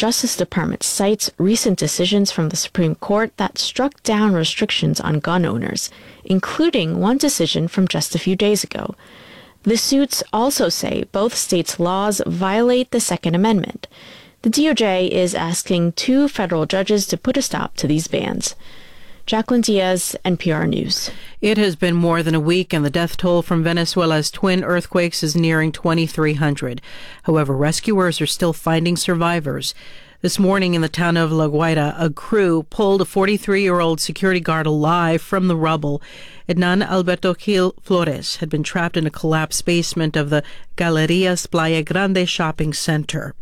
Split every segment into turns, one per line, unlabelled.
Justice Department cites recent decisions from the Supreme Court that struck down restrictions on gun owners, including one decision from just a few days ago. The suits also say both states' laws violate the Second Amendment. The DOJ is asking 2 federal judges to put a stop to these bans. Jacqueline Diaz, NPR News.
It has been more than a week, and the death toll from Venezuela's twin earthquakes is nearing 2,300. However, rescuers are still finding survivors. This morning in the town of La Guaira, a crew pulled a 43-year-old security guard alive from the rubble. Hernan Alberto Gil Flores had been trapped in a collapsed basement of the Galerías Playa Grande shopping center.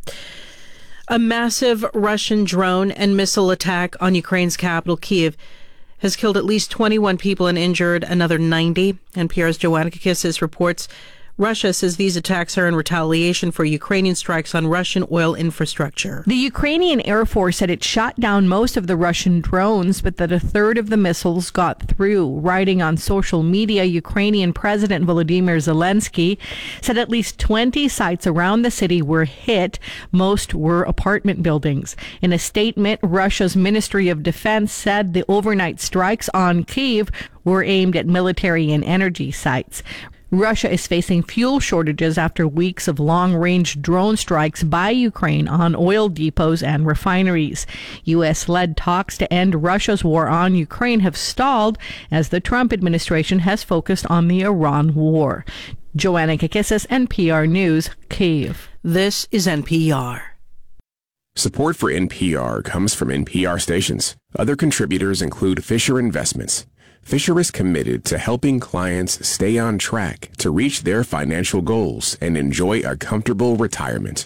A massive Russian drone and missile attack on Ukraine's capital, Kyiv, has killed at least 21 people and injured another 90. NPR's Joanna Kakissis reports Russia says these attacks are in retaliation for Ukrainian strikes on Russian oil infrastructure.
The Ukrainian Air Force said it shot down most of the Russian drones, but that a third of the missiles got through. Writing on social media, Ukrainian President Volodymyr Zelensky said at least 20 sites around the city were hit. Most were apartment buildings. In a statement, Russia's Ministry of Defense said the overnight strikes on Kyiv were aimed at military and energy sites. Russia is facing fuel shortages after weeks of long-range drone strikes by Ukraine on oil depots and refineries. U.S.-led talks to end Russia's war on Ukraine have stalled as the Trump administration has focused on the Iran war. Joanna Kakissis, NPR News, Kyiv.
This is NPR.
Support for NPR comes from NPR stations. Other contributors include Fisher Investments. Fisher is committed to helping clients stay on track to reach their financial goals and enjoy a comfortable retirement.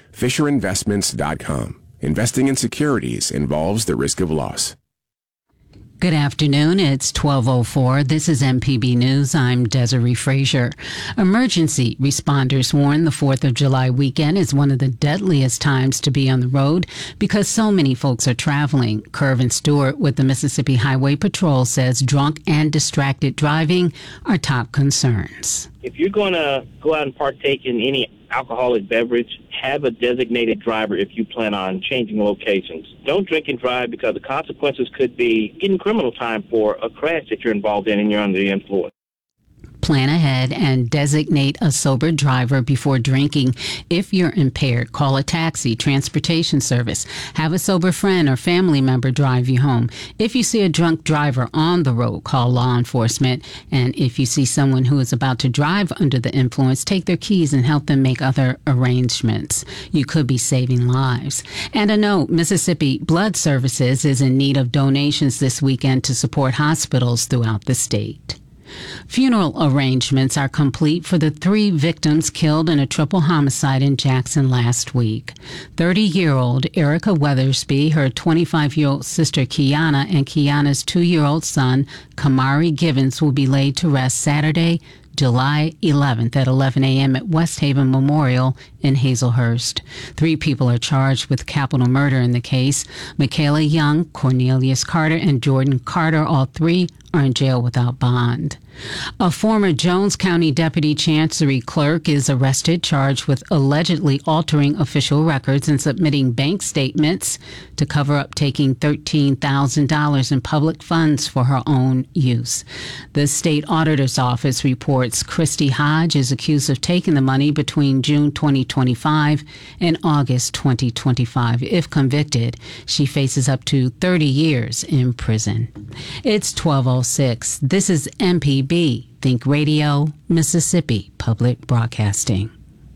FisherInvestments.com. Investing in securities involves the risk of loss.
Good afternoon. It's 12:04. This is MPB News. I'm Desiree Frazier. Emergency responders warn the 4th of July weekend is one of the deadliest times to be on the road because so many folks are traveling. Curvin Stewart with the Mississippi Highway Patrol says drunk and distracted driving are top concerns.
If you're going to go out and partake in any alcoholic beverage, have a designated driver if you plan on changing locations. Don't drink and drive because the consequences could be getting criminal time for a crash that you're involved in and you're under the influence.
Plan ahead and designate a sober driver before drinking. If you're impaired, call a taxi, transportation service. Have a sober friend or family member drive you home. If you see a drunk driver on the road, call law enforcement. And if you see someone who is about to drive under the influence, take their keys and help them make other arrangements. You could be saving lives. And a note, Mississippi Blood Services is in need of donations this weekend to support hospitals throughout the state. Funeral arrangements are complete for the 3 victims killed in a triple homicide in Jackson last week. 30-year-old Erica Weathersby, her 25-year-old sister Kiana, and Kiana's 2-year-old son Kamari Givens will be laid to rest Saturday, July 11th at 11 a.m. at West Haven Memorial in Hazelhurst. 3 people are charged with capital murder in the case. Michaela Young, Cornelius Carter, and Jordan Carter, all 3 are in jail without bond. A former Jones County Deputy Chancery Clerk is arrested, charged with allegedly altering official records and submitting bank statements to cover up taking $13,000 in public funds for her own use. The state auditor's office reports Christy Hodge is accused of taking the money between June 2025 and August 2025. If convicted, she faces up to 30 years in prison. It's 12:06. This is MPB. Think Radio, Mississippi Public Broadcasting.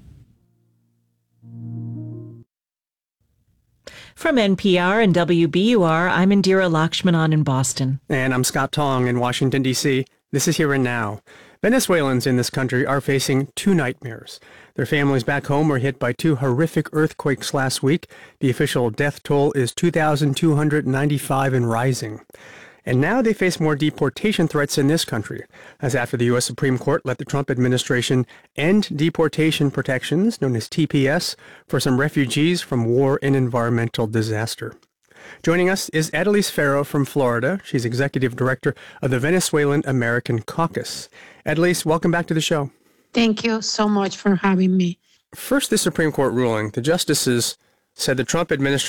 From NPR and WBUR, I'm Indira Lakshmanan in Boston.
And I'm Scott Tong in Washington, D.C. This is Here and Now. Venezuelans in this country are facing 2 nightmares. Their families back home were hit by 2 horrific earthquakes last week. The official death toll is 2,295 and rising. And now they face more deportation threats in this country, as after the U.S. Supreme Court let the Trump administration end deportation protections, known as TPS, for some refugees from war and environmental disaster. Joining us is Adelise Ferro from Florida. She's executive director of the Venezuelan American Caucus. Adelise, welcome back to the show.
Thank you so much for having me.
First, the Supreme Court ruling. The justices said the Trump administration